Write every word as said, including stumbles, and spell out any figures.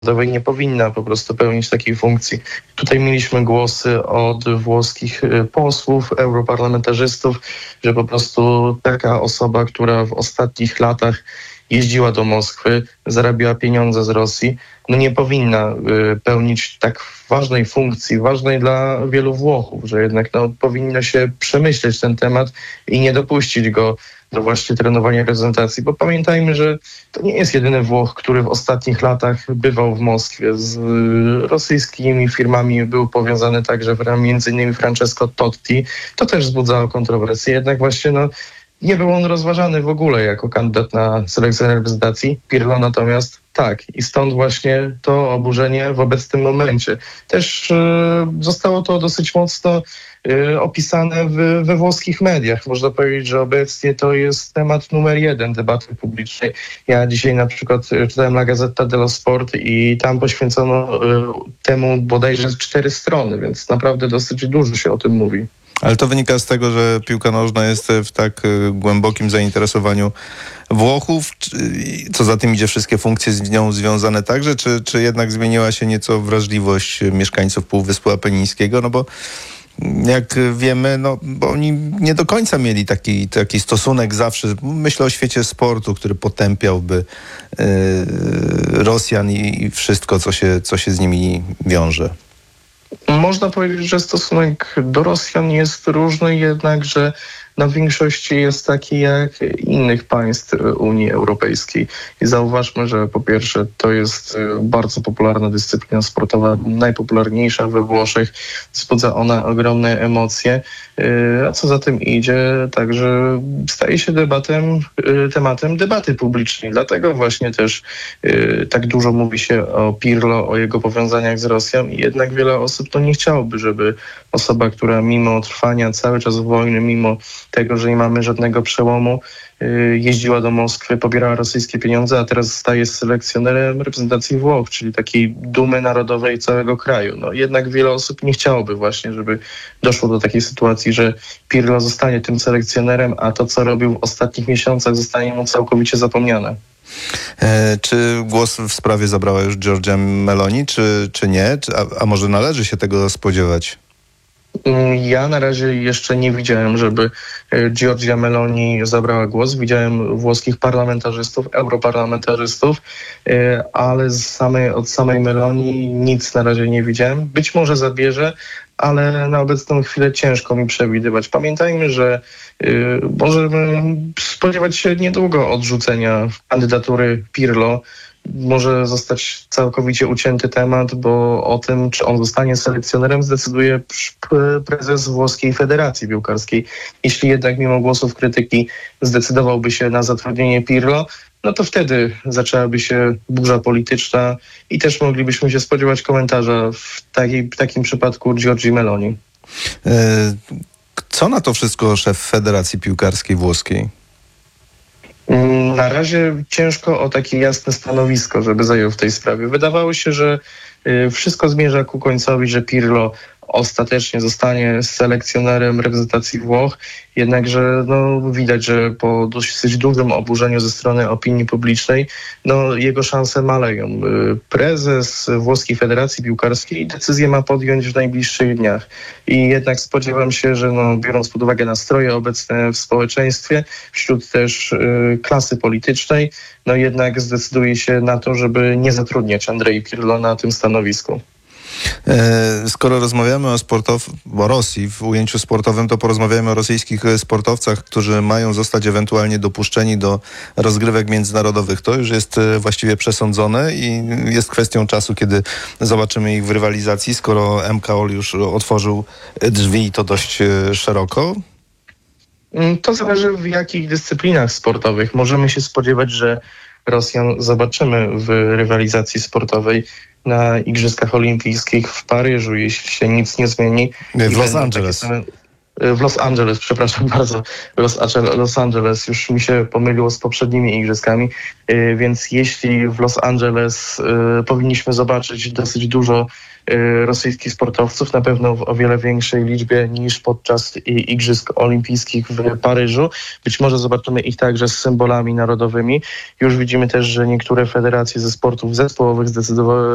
nie powinna po prostu pełnić takiej funkcji. Tutaj mieliśmy głosy od włoskich posłów, europarlamentarzystów, że po prostu taka osoba, która w ostatnich latach jeździła do Moskwy, zarabiała pieniądze z Rosji, no nie powinna y, pełnić tak ważnej funkcji, ważnej dla wielu Włochów, że jednak no, powinno się przemyśleć ten temat i nie dopuścić go do właśnie trenowania reprezentacji, bo pamiętajmy, że to nie jest jedyny Włoch, który w ostatnich latach bywał w Moskwie. Z y, rosyjskimi firmami był powiązany także między innymi Francesco Totti. To też wzbudzało kontrowersje, jednak właśnie no, nie był on rozważany w ogóle jako kandydat na selekcjoner reprezentacji. Pirlo natomiast tak. I stąd właśnie to oburzenie w obecnym momencie. Też y, zostało to dosyć mocno y, opisane w, we włoskich mediach. Można powiedzieć, że obecnie to jest temat numer jeden debaty publicznej. Ja dzisiaj na przykład czytałem La Gazzetta dello Sport i tam poświęcono y, temu bodajże cztery strony, więc naprawdę dosyć dużo się o tym mówi. Ale to wynika z tego, że piłka nożna jest w tak głębokim zainteresowaniu Włochów, co za tym idzie wszystkie funkcje z nią związane także, czy, czy jednak zmieniła się nieco wrażliwość mieszkańców Półwyspu Apenińskiego, no bo jak wiemy, no bo oni nie do końca mieli taki, taki stosunek zawsze, myślę o świecie sportu, który potępiałby yy, Rosjan i, i wszystko, co się, co się z nimi wiąże. Można powiedzieć, że stosunek do Rosjan jest różny, jednakże na większości jest taki jak innych państw Unii Europejskiej. I zauważmy, że po pierwsze to jest bardzo popularna dyscyplina sportowa, najpopularniejsza we Włoszech. Wzbudza ona ogromne emocje, a co za tym idzie, także staje się debatem, tematem debaty publicznej. Dlatego właśnie też tak dużo mówi się o Pirlo, o jego powiązaniach z Rosją i jednak wiele osób to nie chciałoby, żeby osoba, która mimo trwania cały czas wojny, mimo tego, że nie mamy żadnego przełomu, jeździła do Moskwy, pobierała rosyjskie pieniądze, a teraz staje selekcjonerem reprezentacji Włoch, czyli takiej dumy narodowej całego kraju. No, jednak wiele osób nie chciałoby właśnie, żeby doszło do takiej sytuacji, że Pirlo zostanie tym selekcjonerem, a to, co robił w ostatnich miesiącach, zostanie mu całkowicie zapomniane. E, czy głos w sprawie zabrała już Giorgia Meloni, czy, czy nie? Czy, a, a może należy się tego spodziewać? Ja na razie jeszcze nie widziałem, żeby Giorgia Meloni zabrała głos. Widziałem włoskich parlamentarzystów, europarlamentarzystów, ale z samej, od samej Meloni nic na razie nie widziałem. Być może zabierze, ale na obecną chwilę ciężko mi przewidywać. Pamiętajmy, że y, możemy spodziewać się niedługo odrzucenia kandydatury Pirlo. Może zostać całkowicie ucięty temat, bo o tym, czy on zostanie selekcjonerem, zdecyduje prezes Włoskiej Federacji Piłkarskiej. Jeśli jednak mimo głosów krytyki zdecydowałby się na zatrudnienie Pirlo, no to wtedy zaczęłaby się burza polityczna i też moglibyśmy się spodziewać komentarza w, takiej, w takim przypadku Giorgii Meloni. Co na to wszystko szef Federacji Piłkarskiej Włoskiej? Na razie ciężko o takie jasne stanowisko, żeby zajął w tej sprawie. Wydawało się, że wszystko zmierza ku końcowi, że Pirlo ostatecznie zostanie selekcjonerem reprezentacji Włoch, jednakże no, widać, że po dosyć dużym oburzeniu ze strony opinii publicznej no, jego szanse maleją. Prezes Włoskiej Federacji Piłkarskiej decyzję ma podjąć w najbliższych dniach i jednak spodziewam się, że no, biorąc pod uwagę nastroje obecne w społeczeństwie, wśród też y, klasy politycznej, no jednak zdecyduje się na to, żeby nie zatrudniać Andrei Pirlo na tym stanowisku. Skoro rozmawiamy o, sportow- o Rosji w ujęciu sportowym, to porozmawiamy o rosyjskich sportowcach, którzy mają zostać ewentualnie dopuszczeni do rozgrywek międzynarodowych. To już jest właściwie przesądzone i jest kwestią czasu, kiedy zobaczymy ich w rywalizacji, skoro M K O L już otworzył drzwi i to dość szeroko. To zależy, w jakich dyscyplinach sportowych. Możemy się spodziewać, że Rosjan zobaczymy w rywalizacji sportowej na Igrzyskach Olimpijskich w Paryżu, jeśli się nic nie zmieni. W Los Angeles. Same, w Los Angeles, przepraszam bardzo. Los, Los Angeles już mi się pomyliło z poprzednimi Igrzyskami, więc jeśli w Los Angeles powinniśmy zobaczyć dosyć dużo rosyjskich sportowców, na pewno w o wiele większej liczbie niż podczas Igrzysk Olimpijskich w Paryżu. Być może zobaczymy ich także z symbolami narodowymi. Już widzimy też, że niektóre federacje ze sportów zespołowych zdecydowały